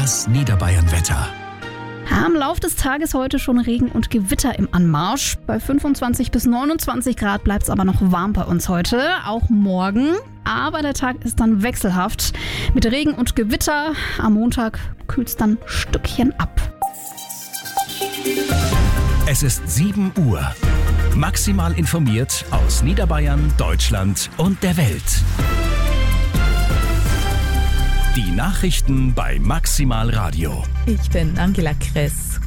Das Niederbayern-Wetter. Am Lauf des Tages heute schon Regen und Gewitter im Anmarsch. Bei 25 bis 29 Grad bleibt es aber noch warm bei uns heute, auch morgen. Aber der Tag ist dann wechselhaft. Mit Regen und Gewitter am Montag kühlt es dann ein Stückchen ab. Es ist 7 Uhr. Maximal informiert aus Niederbayern, Deutschland und der Welt. Die Nachrichten bei Maximal Radio. Ich bin Angela Kress.